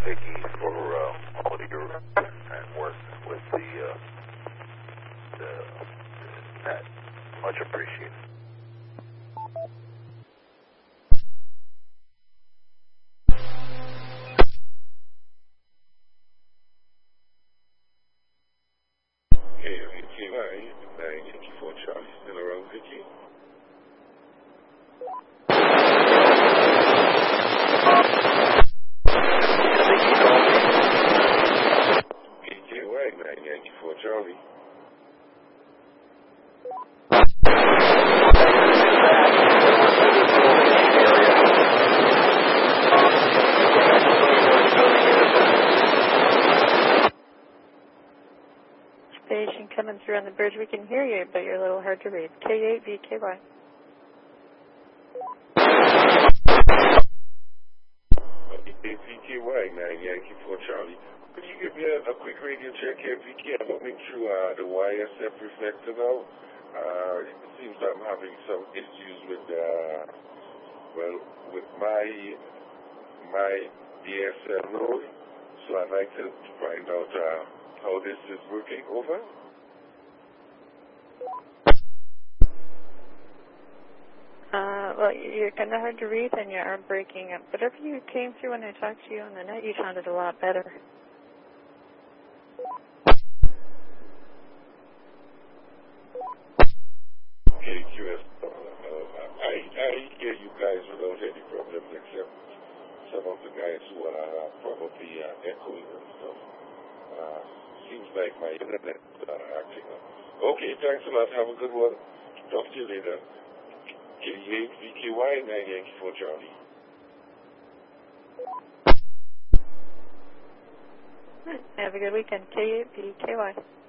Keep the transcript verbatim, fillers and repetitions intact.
Vicky, for uh, all of your and work with the, uh, the, the net. Much appreciated. Hey, Vicky, nine, nine eighty-four Charlie, still around, Vicky? K K Y, nine eighty-four Charlie. Station coming through on the bridge. We can hear you, but you're a little hard to read. K eight V K Y. V K Y, nine eighty-four Charlie. Could you give me a, a quick radio check here, V K? I'm looking through uh, the Y S F reflector now. Uh, it seems I'm having some issues with, uh, well, with my, my D S L node. So I'd like to find out uh, how this is working. Over. Uh, well, you're kind of hard to read and you are breaking up. Whatever you came through when I talked to you on the net, you sounded a lot better. Okay, Q S. Uh, I, I hear you guys without any problems except some of the guys who are probably uh, echoing and stuff. Uh, seems like my internet uh, acting up. Okay, thanks a lot. Have a good one. Talk to you later. K eight V K Y, nine eighty-four Charlie. Have a good weekend. K eight V K Y.